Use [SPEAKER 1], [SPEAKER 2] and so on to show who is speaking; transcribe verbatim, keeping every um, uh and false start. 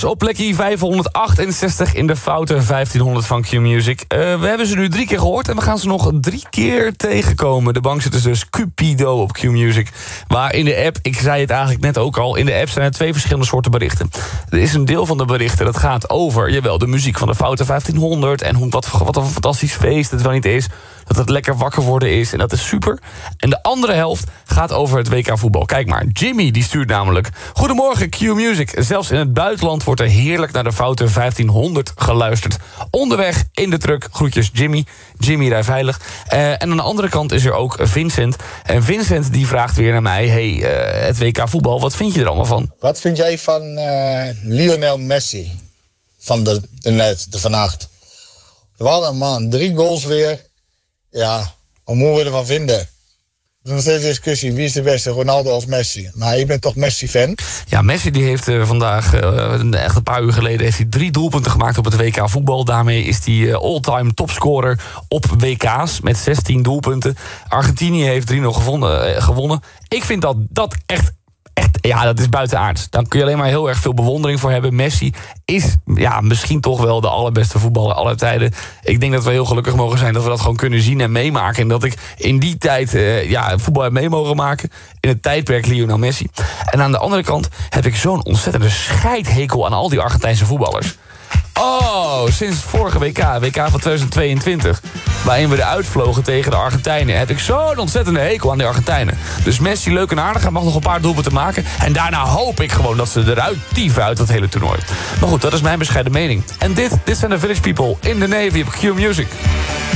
[SPEAKER 1] Op plekje vijfhonderdachtenzestig in de foute vijftienhonderd van Q-Music. Uh, we hebben ze nu drie keer gehoord en we gaan ze nog drie keer tegenkomen. De bankzitters dus Cupido op Q-Music. Waar in de app, ik zei het eigenlijk net ook al, in de app zijn er twee verschillende soorten berichten. Er is een deel van de berichten dat gaat over, jawel, de muziek van de foute vijftienhonderd... en hoe, wat, wat een fantastisch feest het wel niet is. Dat het lekker wakker worden is en dat is super. En de andere helft gaat over het W K voetbal. Kijk maar, Jimmy die stuurt namelijk: Goedemorgen Q-Music. Zelfs in het buitenland wordt er heerlijk naar de foute vijftienhonderd geluisterd. Onderweg in de truck, groetjes Jimmy. Jimmy rij veilig. Uh, en aan de andere kant is er ook Vincent. En Vincent die vraagt weer naar mij: hey, uh, het W K voetbal, wat vind je er allemaal van?
[SPEAKER 2] Wat vind jij van uh, Lionel Messi? Van de, de net, de vannacht. Wat een man, drie goals weer. Ja, wat moeten we ervan vinden? Er is nog steeds discussie, wie is de beste, Ronaldo of Messi? Maar je bent toch Messi-fan?
[SPEAKER 1] Ja, Messi die heeft uh, vandaag, uh, echt een paar uur geleden... heeft hij drie doelpunten gemaakt op het W K voetbal. Daarmee is hij uh, all-time topscorer op W K's met zestien doelpunten. Argentinië heeft drie nul gewonnen, uh, gewonnen. Ik vind dat dat echt... Echt, ja, dat is buitenaards. Dan kun je alleen maar heel erg veel bewondering voor hebben. Messi is ja, misschien toch wel de allerbeste voetballer aller tijden. Ik denk dat we heel gelukkig mogen zijn dat we dat gewoon kunnen zien en meemaken. En dat ik in die tijd uh, ja, voetbal heb mee mogen maken. In het tijdperk Lionel Messi. En aan de andere kant heb ik zo'n ontzettende scheidhekel aan al die Argentijnse voetballers. Oh, sinds het vorige W K, W K van tweeduizend tweeëntwintig... waarin we eruit vlogen tegen de Argentijnen... heb ik zo'n ontzettende hekel aan de Argentijnen. Dus Messi, leuk en aardig, hij mag nog een paar doelpunten maken... en daarna hoop ik gewoon dat ze eruit tieven uit dat hele toernooi. Maar goed, dat is mijn bescheiden mening. En dit, dit zijn de Village People in the Navy op Q-Music.